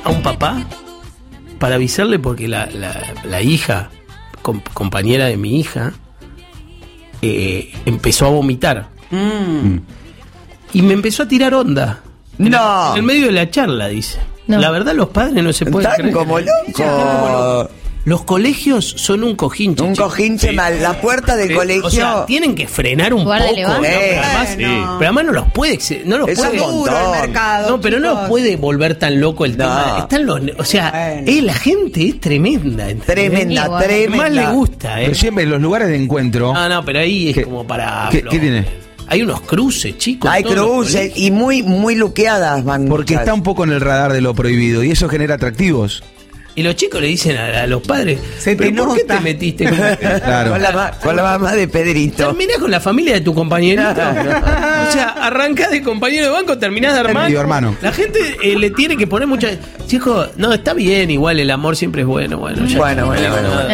a un papá para avisarle porque la hija, compañera de mi hija, empezó a vomitar. Y me empezó a tirar onda. No. En el medio de la charla, dice. No. La verdad, los padres no se pueden Están creer. como locos. Los colegios son un cojinche. Un chicos. cojinche mal. La puerta del colegio. O sea, tienen que frenar un Lugar de poco. levante. Pero además, Bueno. pero además no los puede. No los Eso puede. es un Duro montón. el mercado. No, pero no chicos. los puede volver tan loco el No. tema. Están los, o sea, Bueno. la gente es tremenda. ¿entendés? Tremenda, Y bueno. tremenda. Más le gusta, Pero siempre los lugares de encuentro. No, pero ahí es ¿Qué- como para. qué tiene? Hay unos cruces, chicos. Hay todos los cruces colegios. y muy luqueadas van. Porque está un poco en el radar de lo prohibido y eso genera atractivos. Y los chicos le dicen a los padres: Se te ¿pero por qué nota. te metiste con Claro. Con la mamá de Pedrito. Terminás con la familia de tu compañerito. O sea, arrancás de compañero de banco, terminás de hermano. Medio hermano. La gente le tiene que poner mucha. Chicos, no, está bien, igual el amor siempre es bueno. Bueno, ya Bueno.